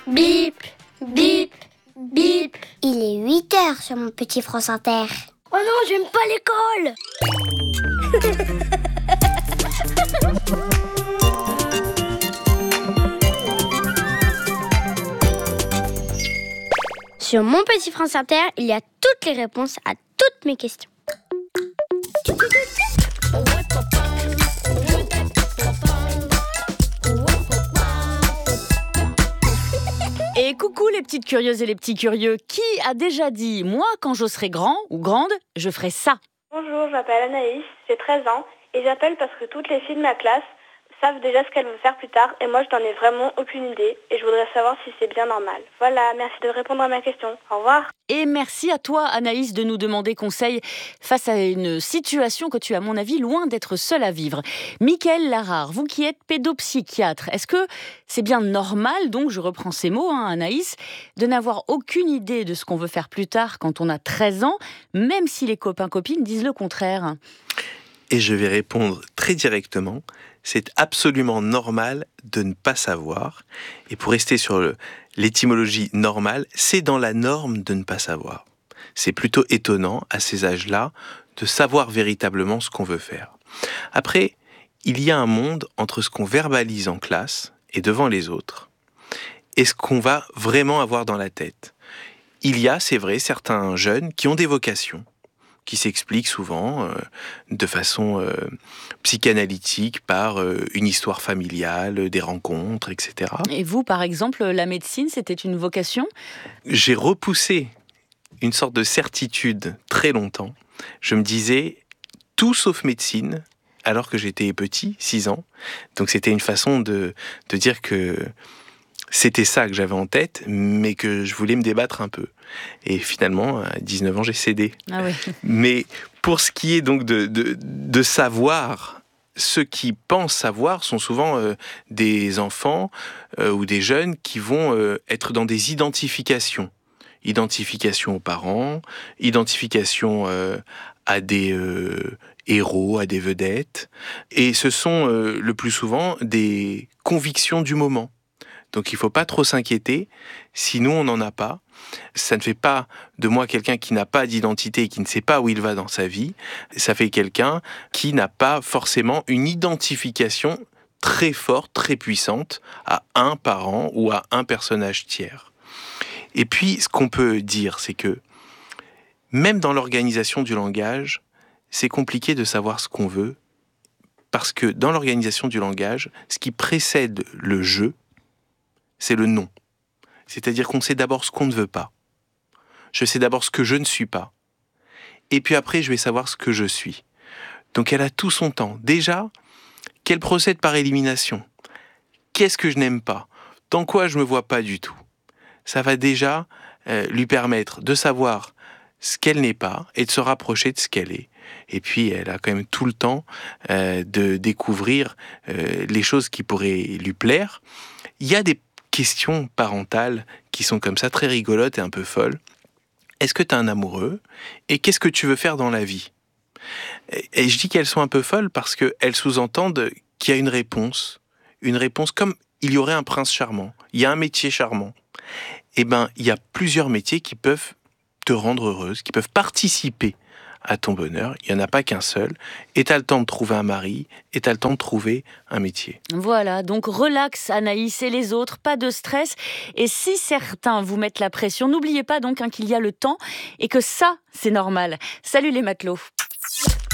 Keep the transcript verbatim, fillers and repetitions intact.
Bip, bip, bip. Il est huit heures sur mon petit France Inter. Oh non, j'aime pas l'école. Sur mon petit France Inter, il y a toutes les réponses à toutes mes questions. Et coucou les petites curieuses et les petits curieux. Qui a déjà dit « Moi, quand je serai grand ou grande, je ferai ça ». Bonjour, je m'appelle Anaïs, j'ai treize ans et j'appelle parce que toutes les filles de ma classe savent déjà ce qu'elles vont faire plus tard et moi je n'en ai vraiment aucune idée et je voudrais savoir si c'est bien normal. Voilà, merci de répondre à ma question. Au revoir. Et merci à toi Anaïs de nous demander conseil face à une situation que tu es à mon avis loin d'être seule à vivre. Mickaël Larare, vous qui êtes pédopsychiatre, est-ce que c'est bien normal, donc je reprends ces mots hein, Anaïs, de n'avoir aucune idée de ce qu'on veut faire plus tard quand on a treize ans, même si les copains-copines disent le contraire? Et je vais répondre très directement, c'est absolument normal de ne pas savoir. Et pour rester sur le, l'étymologie normale, c'est dans la norme de ne pas savoir. C'est plutôt étonnant, à ces âges-là, de savoir véritablement ce qu'on veut faire. Après, il y a un monde entre ce qu'on verbalise en classe et devant les autres, et ce qu'on va vraiment avoir dans la tête. Il y a, c'est vrai, certains jeunes qui ont des vocations, qui s'explique souvent euh, de façon euh, psychanalytique par euh, une histoire familiale, des rencontres, et cetera. Et vous, par exemple, la médecine, c'était une vocation? J'ai repoussé une sorte de certitude très longtemps. Je me disais, tout sauf médecine, alors que j'étais petit, six ans. Donc c'était une façon de, de dire que c'était ça que j'avais en tête, mais que je voulais me débattre un peu. Et finalement, à dix-neuf ans, j'ai cédé. Ah oui. Mais pour ce qui est donc de, de, de savoir, ceux qui pensent savoir sont souvent euh, des enfants euh, ou des jeunes qui vont euh, être dans des identifications. Identification aux parents, identification euh, à des euh, héros, à des vedettes. Et ce sont euh, le plus souvent des convictions du moment. Donc il ne faut pas trop s'inquiéter, si nous on n'en a pas. Ça ne fait pas de moi quelqu'un qui n'a pas d'identité et qui ne sait pas où il va dans sa vie. Ça fait quelqu'un qui n'a pas forcément une identification très forte, très puissante à un parent ou à un personnage tiers. Et puis ce qu'on peut dire, c'est que même dans l'organisation du langage, c'est compliqué de savoir ce qu'on veut, parce que dans l'organisation du langage, ce qui précède le jeu, c'est le non. C'est-à-dire qu'on sait d'abord ce qu'on ne veut pas. Je sais d'abord ce que je ne suis pas. Et puis après, je vais savoir ce que je suis. Donc elle a tout son temps. Déjà, qu'elle procède par élimination. Qu'est-ce que je n'aime pas? Dans quoi je ne me vois pas du tout? Ça va déjà euh, lui permettre de savoir ce qu'elle n'est pas et de se rapprocher de ce qu'elle est. Et puis, elle a quand même tout le temps euh, de découvrir euh, les choses qui pourraient lui plaire. Il y a des questions parentales qui sont comme ça, très rigolotes et un peu folles. Est-ce que tu as un amoureux? Et qu'est-ce que tu veux faire dans la vie? et, et je dis qu'elles sont un peu folles parce qu'elles sous-entendent qu'il y a une réponse. Une réponse comme il y aurait un prince charmant. Il y a un métier charmant. Eh bien, il y a plusieurs métiers qui peuvent te rendre heureuse, qui peuvent participer à ton bonheur. Il n'y en a pas qu'un seul. Et tu as le temps de trouver un mari, et tu as le temps de trouver un métier. Voilà, donc relax Anaïs et les autres, pas de stress. Et si certains vous mettent la pression, n'oubliez pas donc hein, qu'il y a le temps et que ça, c'est normal. Salut les matelots.